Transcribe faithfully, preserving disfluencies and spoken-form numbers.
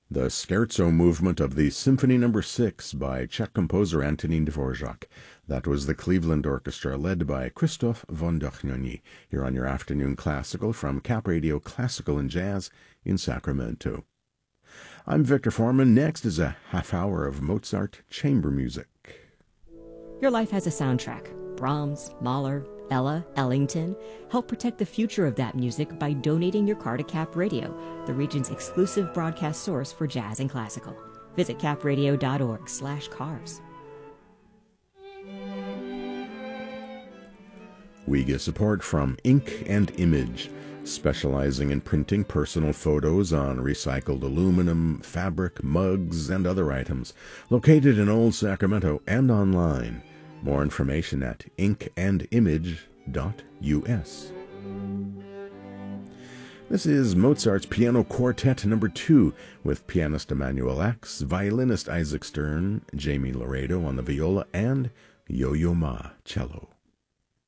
The Scherzo movement of the Symphony Number six by Czech composer Antonín Dvorak. That was the Cleveland Orchestra led by Christoph von Dohnányi, here on your afternoon classical from Cap Radio Classical and Jazz in Sacramento. I'm Victor Foreman. Next is a half hour of Mozart chamber music. Your life has a soundtrack. Brahms, Mahler, Ella, Ellington. Help protect the future of that music by donating your car to Cap Radio, the region's exclusive broadcast source for jazz and classical. Visit capradio.org slash cars. We get support from Ink and Image, specializing in printing personal photos on recycled aluminum, fabric, mugs, and other items, located in Old Sacramento and online. More information at ink and image dot U S. This is Mozart's Piano Quartet number two, with pianist Emanuel Ax, violinist Isaac Stern, Jamie Laredo on the viola, and Yo-Yo Ma cello.